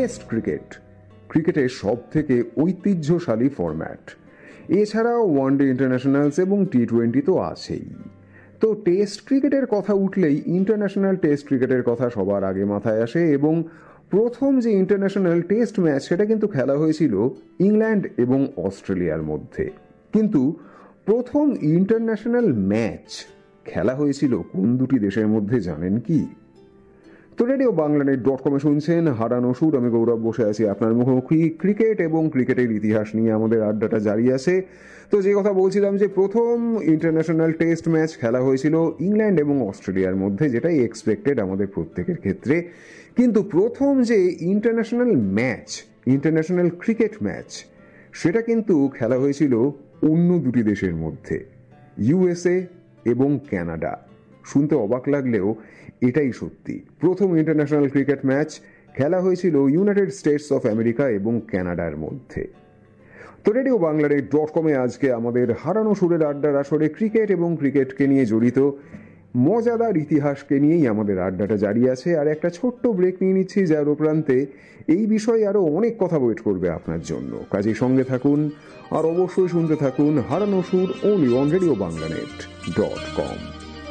Test ক্রিকেটের সব থেকে ঐতিহ্যশালী ফরম্যাট। এছাড়াও ওয়ানডে ইন্টারন্যাশনালস এবং টি-20 তো আছেই। তো টেস্ট ক্রিকেটের কথা উঠলেই ইন্টারন্যাশনাল টেস্ট ক্রিকেটের কথা সবার আগে মাথায় আসে, এবং প্রথম যে ইন্টারন্যাশনাল টেস্ট ম্যাচ সেটা কিন্তু খেলা হয়েছিল ইংল্যান্ড এবং অস্ট্রেলিয়ার মধ্যে। কিন্তু প্রথম ইন্টারন্যাশনাল ম্যাচ খেলা হয়েছিল কোন দুটি দেশের মধ্যে জানেন কি? তো রেডিও বাংলানেট.com-এ শুনছেন হারানো সুর। আমি গৌরব বসে আছি আপনার মুখোমুখি। ক্রিকেট এবং ক্রিকেটের ইতিহাস নিয়ে আমাদের আড্ডাটা জারি আছে। তো যে কথা বলছিলাম যে প্রথম ইন্টারন্যাশনাল টেস্ট ম্যাচ খেলা হয়েছিল ইংল্যান্ড এবং অস্ট্রেলিয়ার মধ্যে, যেটাই এক্সপেক্টেড আমাদের প্রত্যেকের ক্ষেত্রে। কিন্তু প্রথম যে ইন্টারন্যাশনাল ক্রিকেট ম্যাচ সেটা কিন্তু খেলা হয়েছিল অন্য দুটি দেশের মধ্যে, ইউএসএ এবং কানাডা। শুনতে অবাক লাগলেও এটাই সত্যি। প্রথম ইন্টারন্যাশনাল ক্রিকেট ম্যাচ খেলা হয়েছিল ইউনাইটেড স্টেটস অফ আমেরিকা এবং কানাডার মধ্যে। তো রেডিও বাংলানেট.com-এ আজকে আমাদের হারানো সুরের আড্ডার আসরে ক্রিকেট এবং ক্রিকেটকে নিয়ে জড়িত মজাদার ইতিহাসকে নিয়েই আমাদের আড্ডাটা জারি আছে। আর একটা ছোট্ট ব্রেক নিয়ে নিচ্ছি, যার উপরান্তে এই বিষয়ে আরও অনেক কথা ওয়েট করবে আপনার জন্য। কাজেই সঙ্গে থাকুন আর অবশ্যই শুনতে থাকুন হারানো সুর, only on রেডিও বাংলানেট.com।